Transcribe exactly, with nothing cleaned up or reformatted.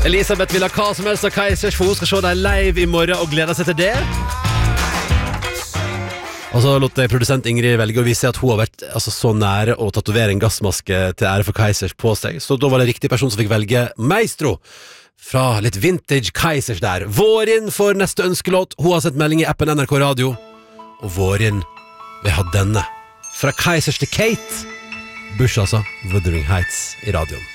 Elisabeth vil ha hva som helst av Kaizers, for hun skal se deg live i morgen og gleder seg til det. Og så lot jeg produsent Ingrid velge å vise at hun har vært altså, så nære å tatovere en gassmaske til ære for Kaizers på seg. Så da var det riktig person som fikk velge Maestro fra litt vintage Kaizers der. Vårin for neste ønskelåt. Hun har sett melding i appen N R K Radio. Og Vårin vil ha denne. Fra Kaizers til Kate Bush, altså. Wuthering Heights i radioen.